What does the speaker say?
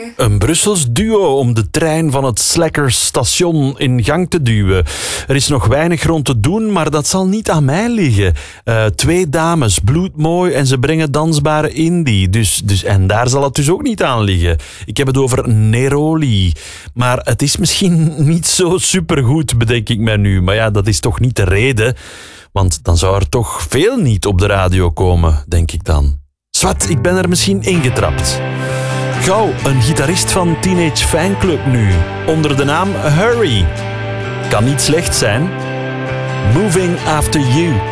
Een Brussels duo om de trein van het Slackers station in gang te duwen. Er is nog weinig rond te doen, maar dat zal niet aan mij liggen. 2 dames, bloedmooi en ze brengen dansbare indie. En daar zal het dus ook niet aan liggen. Ik heb het over Neroli. Maar het is misschien niet zo supergoed, bedenk ik mij nu. Maar ja, dat is toch niet de reden. Want dan zou er toch veel niet op de radio komen, denk ik dan. Zwat, ik ben er misschien ingetrapt. Gauw, een gitarist van Teenage Fanclub nu, onder de naam Hurry. Kan niet slecht zijn. Moving After You.